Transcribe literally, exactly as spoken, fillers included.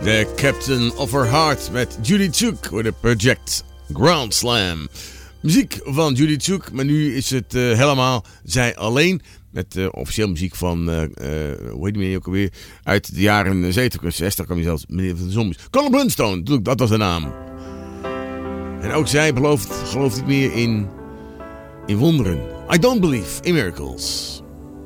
The Captain of Her Heart met Judy Tjuk voor de Project Grand Slam. Muziek van Judy Tjuk, maar nu is het uh, helemaal zij alleen. Met uh, officieel muziek van, uh, uh, hoe heet die meneer ook alweer? Uit de jaren zeventig, zestig kwam je zelfs, meneer van de Zombies. Colin Blunstone, dat was de naam. En ook zij belooft, gelooft niet meer in, in wonderen. I don't believe in miracles.